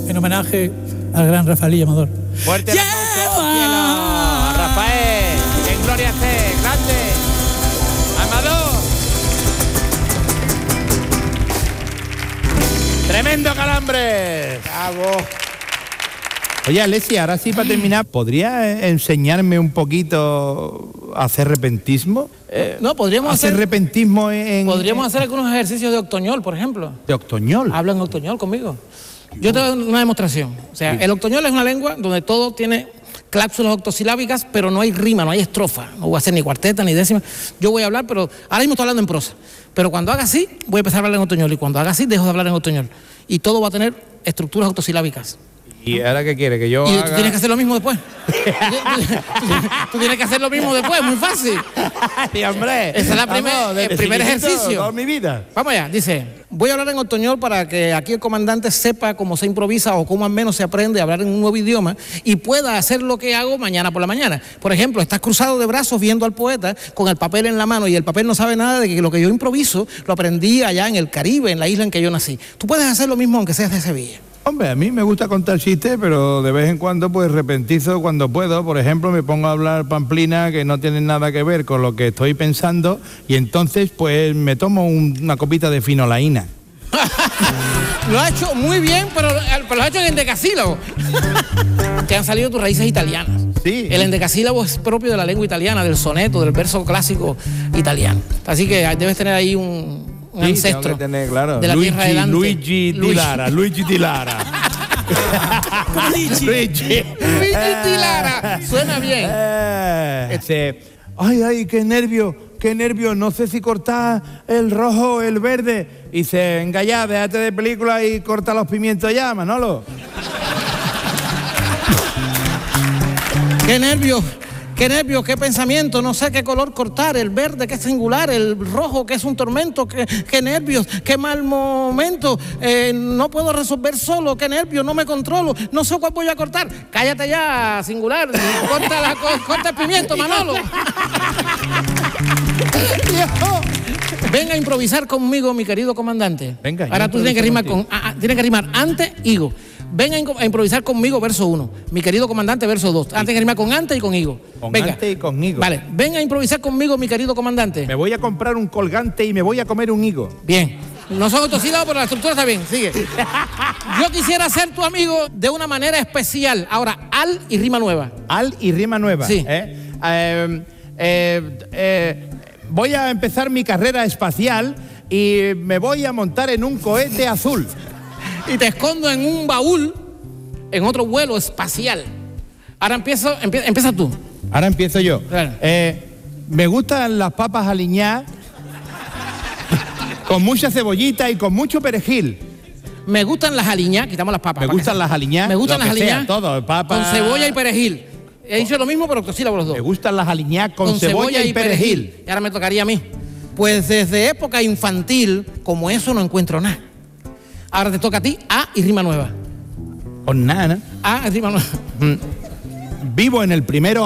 en homenaje al gran Rafael Amador. Fuerte el aplauso, cielo. Rafael, en gloria esté, grande. Amador. Tremendo calambre. Bravo. Oye, Alesia, ahora sí para terminar, ¿podría enseñarme un poquito a hacer repentismo? No, podríamos hacer repentismo Podríamos hacer algunos ejercicios de octoñol, por ejemplo. ¿De octoñol? Habla en octoñol conmigo. Yo te doy una demostración. O sea, el octoñol es una lengua donde todo tiene cláusulas octosilábicas, pero no hay rima, no hay estrofa. No voy a hacer ni cuarteta ni décima. Yo voy a hablar, pero ahora mismo estoy hablando en prosa. Pero cuando haga así, voy a empezar a hablar en octoñol. Y cuando haga así, dejo de hablar en octoñol. Y todo va a tener estructuras octosilábicas. ¿Y ahora qué quiere? ¿Que yo y haga? tú tienes que hacer lo mismo después. Tú tienes que hacer lo mismo después, muy fácil. Sí, hombre. Ese es el primer ejercicio. Toda mi vida. Vamos allá, dice, voy a hablar en octoñol para que aquí el comandante sepa cómo se improvisa o cómo al menos se aprende a hablar en un nuevo idioma y pueda hacer lo que hago mañana por la mañana. Por ejemplo, estás cruzado de brazos viendo al poeta con el papel en la mano y el papel no sabe nada de que lo que yo improviso lo aprendí allá en el Caribe, en la isla en que yo nací. Tú puedes hacer lo mismo aunque seas de Sevilla. Hombre, a mí me gusta contar chistes, pero de vez en cuando pues repentizo cuando puedo. Por ejemplo, me pongo a hablar pamplina que no tienen nada que ver con lo que estoy pensando y entonces pues me tomo una copita de finolaína. Lo ha hecho muy bien, pero lo ha hecho en endecasílabo. Te han salido tus raíces italianas. Sí. El endecasílabo es propio de la lengua italiana, del soneto, del verso clásico italiano. Así que debes tener ahí un ancestro tengo que tener, claro. de la tierra de Dante. Luigi Di Lara. Luigi Di Lara. Suena bien. Ay, qué nervio, no sé si cortar el rojo o el verde. Y se venga ya, déjate de película y corta los pimientos ya, Manolo. Qué nervio, qué pensamiento, no sé qué color cortar, el verde que es singular, el rojo que es un tormento, qué nervios, qué mal momento, no puedo resolver solo, qué nervios, no me controlo, no sé cuál voy a cortar. Cállate ya, singular, corta el pimiento, Manolo. Venga a improvisar conmigo, mi querido comandante. Venga, ahora tú tienes que rimar ante, higo. Venga a improvisar conmigo, verso 1. Mi querido comandante, verso 2. Tienes que rimar con ante y con higo. Venga. Ante y con higo. Vale, venga a improvisar conmigo, mi querido comandante. Me voy a comprar un colgante y me voy a comer un higo. Bien. No son octosílabos, pero la estructura está bien. Sigue. Yo quisiera ser tu amigo de una manera especial. Ahora, al y rima nueva. Al y rima nueva. Sí. Voy a empezar mi carrera espacial y me voy a montar en un cohete azul. Y te escondo en un baúl en otro vuelo espacial. Ahora empieza tú. Ahora empiezo yo. Claro. Me gustan las papas aliñadas con mucha cebollita y con mucho perejil. Me gustan las aliñas, quitamos las papas. Me gustan las aliñas. Me gustan las aliñas. Todo, papas. Con cebolla y perejil. He dicho lo mismo, pero octosílabos los dos. Me gustan las aliñadas con cebolla y perejil. Y ahora me tocaría a mí. Pues desde época infantil, como eso no encuentro nada. Ahora te toca a ti, A y rima nueva. Con nada, ¿no? A y rima nueva. Vivo en el primero